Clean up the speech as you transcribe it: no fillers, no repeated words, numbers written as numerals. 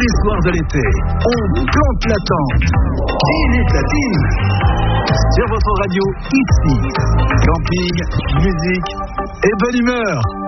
les soirs de l'été, on plante la tente. Dîne et platine. Sur votre radio, ici. Camping, musique et bonne humeur.